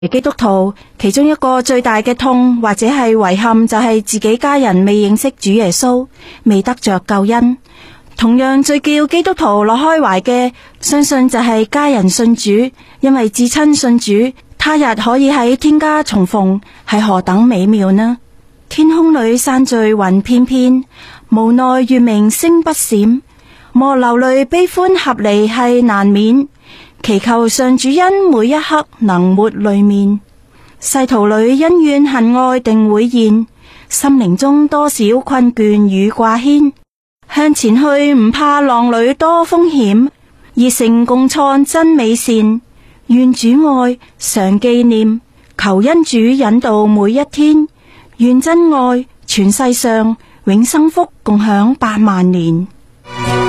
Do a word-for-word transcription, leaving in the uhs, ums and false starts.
基督徒其中一個最大嘅痛或者係遺憾，就係自己家人未認識主耶穌，未得着救恩。同樣最叫基督徒樂開懷嘅，相信就係家人信主，因為至親信主，他日可以喺天家重逢，係何等美妙呢？天空裏散聚雲片片，無奈月明星不閃，莫流淚悲歡合離係難免，祈求上主恩每一刻能抹淚面。世途裏恩怨恨愛定會現，心靈中多少困倦與掛牽，向前去唔怕浪裏多風險，熱誠共創真美善，願主愛常紀念，求恩主引導每一天，願真愛全世上，永生福共享百萬年。